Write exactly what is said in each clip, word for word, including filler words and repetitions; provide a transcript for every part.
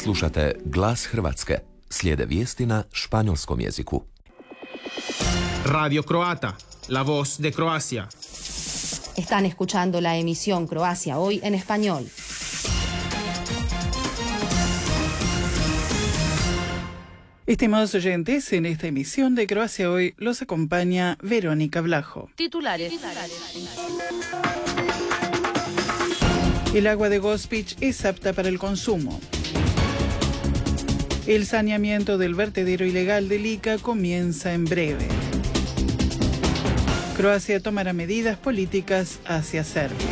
Slušate Glas Hrvatske. Slijede vijesti na španjolskom jeziku. Radio Croata, la voz de Croacia. Están escuchando la emisión Croacia Hoy en español. Estimados oyentes, en esta emisión de Croacia Hoy los acompaña Verónica Blajo. Titulares. El agua de Gospić es apta para el consumo. El saneamiento del vertedero ilegal de Lika comienza en breve. Croacia tomará medidas políticas hacia Serbia.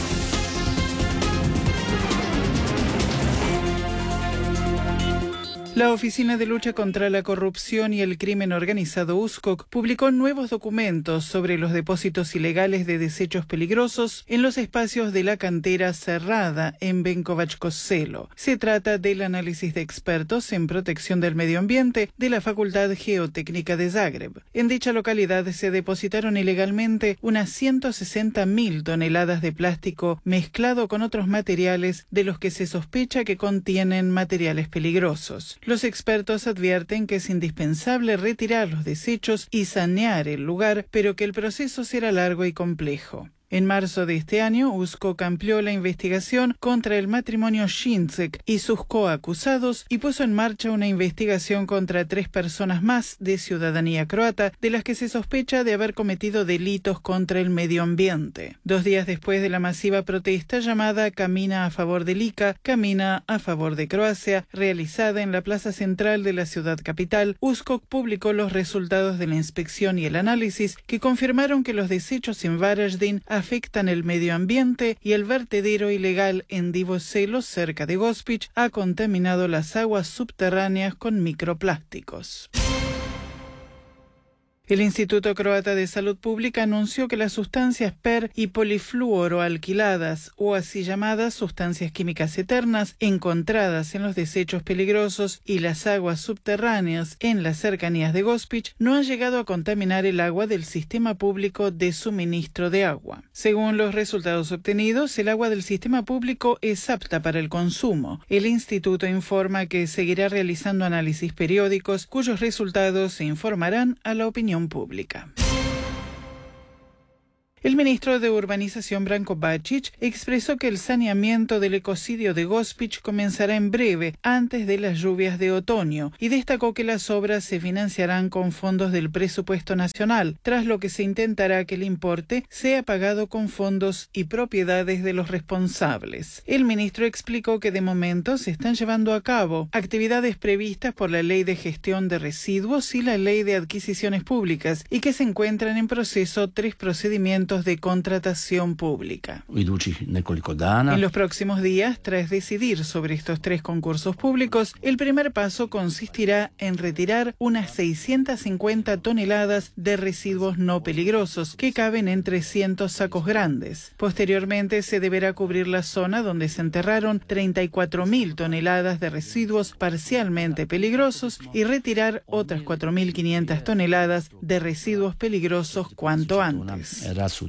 La Oficina de Lucha contra la Corrupción y el Crimen Organizado U S K O K publicó nuevos documentos sobre los depósitos ilegales de desechos peligrosos en los espacios de la cantera cerrada en Benkovačko Selo. Se trata del análisis de expertos en protección del medio ambiente de la Facultad Geotécnica de Zagreb. En dicha localidad se depositaron ilegalmente unas ciento sesenta mil toneladas de plástico mezclado con otros materiales de los que se sospecha que contienen materiales peligrosos. Los expertos advierten que es indispensable retirar los desechos y sanear el lugar, pero que el proceso será largo y complejo. En marzo de este año, U S K O K amplió la investigación contra el matrimonio Šinček y sus coacusados y puso en marcha una investigación contra tres personas más de ciudadanía croata, de las que se sospecha de haber cometido delitos contra el medio ambiente. Dos días después de la masiva protesta llamada Camina a favor de Lika, Camina a favor de Croacia, realizada en la plaza central de la ciudad capital, U S K O K publicó los resultados de la inspección y el análisis que confirmaron que los desechos en Varaždin afectan el medio ambiente y el vertedero ilegal en Divo Selo, cerca de Gospić, ha contaminado las aguas subterráneas con microplásticos. El Instituto Croata de Salud Pública anunció que las sustancias per y polifluoroalquiladas, o así llamadas sustancias químicas eternas, encontradas en los desechos peligrosos y las aguas subterráneas en las cercanías de Gospić, no han llegado a contaminar el agua del sistema público de suministro de agua. Según los resultados obtenidos, el agua del sistema público es apta para el consumo. El instituto informa que seguirá realizando análisis periódicos cuyos resultados se informarán a la opinión pública. El ministro de Urbanización Branko Bačić expresó que el saneamiento del ecocidio de Gospić comenzará en breve, antes de las lluvias de otoño, y destacó que las obras se financiarán con fondos del presupuesto nacional, tras lo que se intentará que el importe sea pagado con fondos y propiedades de los responsables. El ministro explicó que de momento se están llevando a cabo actividades previstas por la Ley de Gestión de Residuos y la Ley de Adquisiciones Públicas, y que se encuentran en proceso tres procedimientos de contratación pública. En los próximos días, tras decidir sobre estos tres concursos públicos, el primer paso consistirá en retirar unas seiscientas cincuenta toneladas de residuos no peligrosos, que caben en trescientos sacos grandes. Posteriormente, se deberá cubrir la zona donde se enterraron treinta y cuatro mil toneladas de residuos parcialmente peligrosos y retirar otras cuatro mil quinientas toneladas de residuos peligrosos cuanto antes.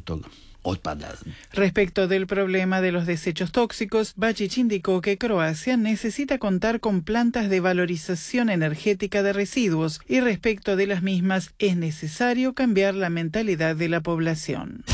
Respecto del problema de los desechos tóxicos, Bačić indicó que Croacia necesita contar con plantas de valorización energética de residuos y respecto de las mismas es necesario cambiar la mentalidad de la población.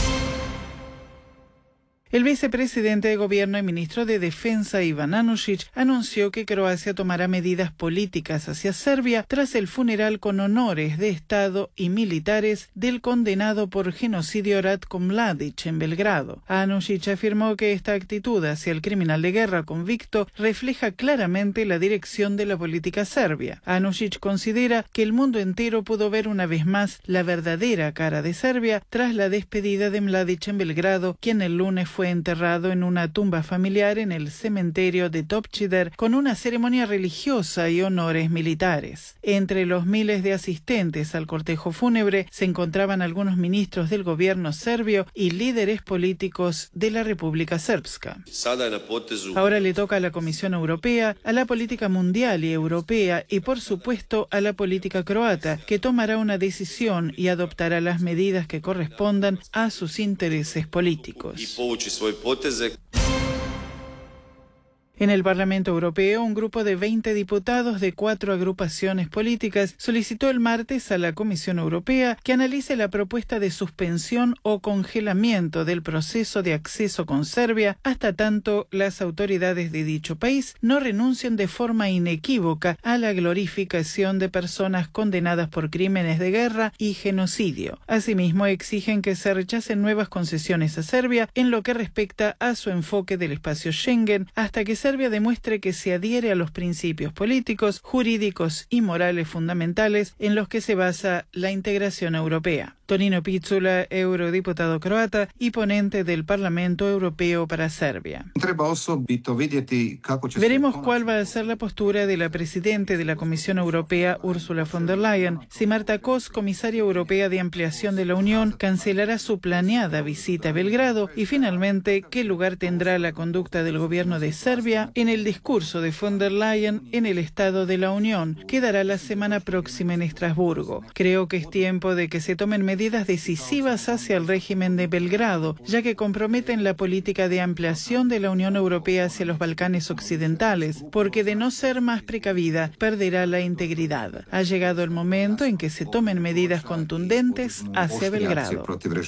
El vicepresidente de Gobierno y ministro de Defensa, Ivan Anušić, anunció que Croacia tomará medidas políticas hacia Serbia tras el funeral con honores de Estado y militares del condenado por genocidio Ratko Mladić en Belgrado. Anušić afirmó que esta actitud hacia el criminal de guerra convicto refleja claramente la dirección de la política serbia. Anušić considera que el mundo entero pudo ver una vez más la verdadera cara de Serbia tras la despedida de Mladić en Belgrado, quien el lunes fue fue enterrado en una tumba familiar en el cementerio de Topčider con una ceremonia religiosa y honores militares. Entre los miles de asistentes al cortejo fúnebre se encontraban algunos ministros del gobierno serbio y líderes políticos de la República Srpska. Ahora le toca a la Comisión Europea, a la política mundial y europea y por supuesto a la política croata, que tomará una decisión y adoptará las medidas que correspondan a sus intereses políticos. En el Parlamento Europeo, un grupo de veinte diputados de cuatro agrupaciones políticas solicitó el martes a la Comisión Europea que analice la propuesta de suspensión o congelamiento del proceso de acceso con Serbia hasta tanto las autoridades de dicho país no renuncien de forma inequívoca a la glorificación de personas condenadas por crímenes de guerra y genocidio. Asimismo, exigen que se rechacen nuevas concesiones a Serbia en lo que respecta a su enfoque del espacio Schengen hasta que se Serbia demuestre que se adhiere a los principios políticos, jurídicos y morales fundamentales en los que se basa la integración europea. Tonino Picula, eurodiputado croata y ponente del Parlamento Europeo para Serbia. Veremos cuál va a ser la postura de la presidenta de la Comisión Europea, Ursula von der Leyen, si Marta Kos, comisaria europea de ampliación de la Unión, cancelará su planeada visita a Belgrado y finalmente qué lugar tendrá la conducta del gobierno de Serbia en el discurso de von der Leyen en el Estado de la Unión, que dará la semana próxima en Estrasburgo. Creo que es tiempo de que se tomen medidas medidas decisivas hacia el régimen de Belgrado, ya que comprometen la política de ampliación de la Unión Europea hacia los Balcanes occidentales, porque de no ser más precavida, perderá la integridad. Ha llegado el momento en que se tomen medidas contundentes hacia Belgrado.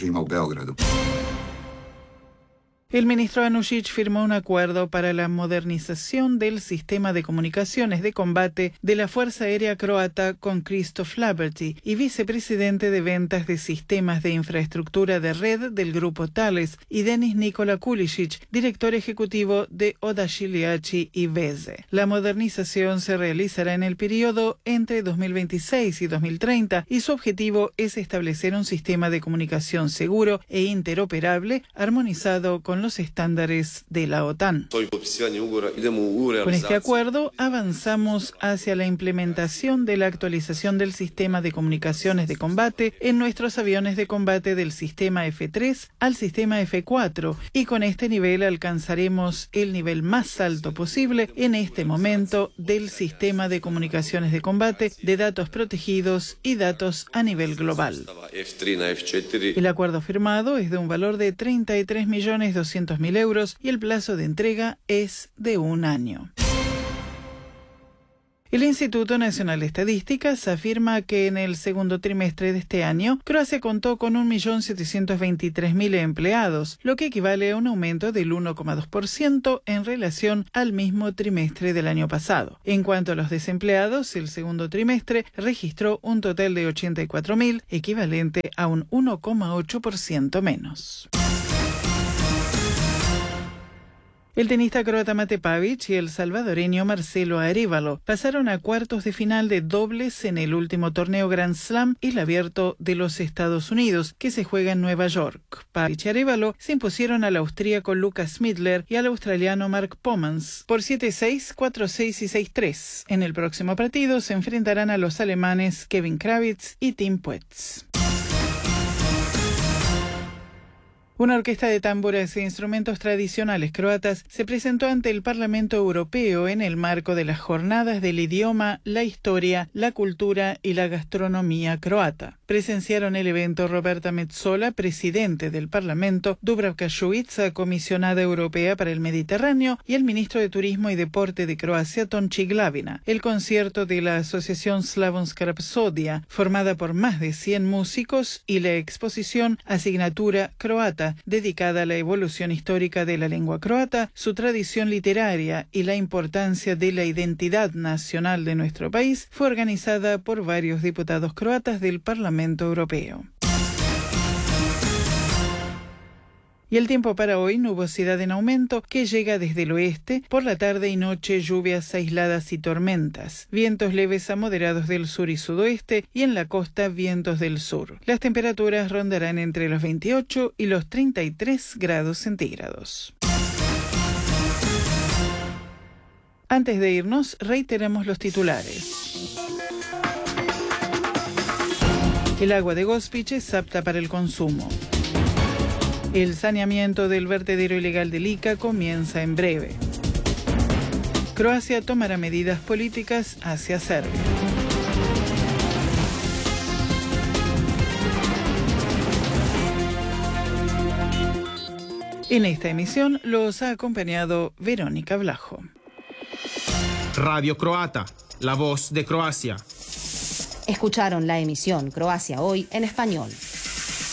El ministro Anušić firmó un acuerdo para la modernización del sistema de comunicaciones de combate de la Fuerza Aérea Croata con Christoph Laberty y vicepresidente de ventas de sistemas de infraestructura de red del grupo Thales, y Denis Nikola Kulisic, director ejecutivo de Odašiljači i Veze. La modernización se realizará en el periodo entre dos mil veintiséis y dos mil treinta y su objetivo es establecer un sistema de comunicación seguro e interoperable, armonizado con los estándares de la OTAN. Con este acuerdo avanzamos hacia la implementación de la actualización del sistema de comunicaciones de combate en nuestros aviones de combate del sistema F tres al sistema F cuatro, y con este nivel alcanzaremos el nivel más alto posible en este momento del sistema de comunicaciones de combate, de datos protegidos y datos a nivel global. El acuerdo firmado es de un valor de treinta y tres millones doscientos mil euros y el plazo de entrega es de un año. El Instituto Nacional de Estadísticas afirma que en el segundo trimestre de este año, Croacia contó con un millón setecientos veintitrés mil empleados, lo que equivale a un aumento del uno coma dos por ciento en relación al mismo trimestre del año pasado. En cuanto a los desempleados, el segundo trimestre registró un total de ochenta y cuatro mil, equivalente a un uno coma ocho por ciento menos. El tenista croata Mate Pavić y el salvadoreño Marcelo Arévalo pasaron a cuartos de final de dobles en el último torneo Grand Slam, el Abierto de los Estados Unidos, que se juega en Nueva York. Pavić y Arévalo se impusieron al austríaco Lucas Midler y al australiano Mark Pomans por siete seis, cuatro seis y seis tres. En el próximo partido se enfrentarán a los alemanes Kevin Kravitz y Tim Puetz. Una orquesta de tambores e instrumentos tradicionales croatas se presentó ante el Parlamento Europeo en el marco de las jornadas del idioma, la historia, la cultura y la gastronomía croata. Presenciaron el evento Roberta Metsola, presidente del Parlamento, Dubravka Šuica, comisionada europea para el Mediterráneo, y el ministro de Turismo y Deporte de Croacia, Tonči Glavina. El concierto de la asociación Slavonska Rapsodia, formada por más de cien músicos, y la exposición Asignatura Croata, dedicada a la evolución histórica de la lengua croata, su tradición literaria y la importancia de la identidad nacional de nuestro país, fue organizada por varios diputados croatas del Parlamento Europeo. Y el tiempo para hoy: nubosidad en aumento que llega desde el oeste, por la tarde y noche lluvias aisladas y tormentas, vientos leves a moderados del sur y sudoeste, y en la costa vientos del sur. Las temperaturas rondarán entre los veintiocho y los treinta y tres grados centígrados. Antes de irnos, reiteramos los titulares. El agua de Gospić es apta para el consumo. El saneamiento del vertedero ilegal del Ica comienza en breve. Croacia tomará medidas políticas hacia Serbia. En esta emisión los ha acompañado Verónica Blajo. Radio Croata, la voz de Croacia. Escucharon la emisión Croacia Hoy en español.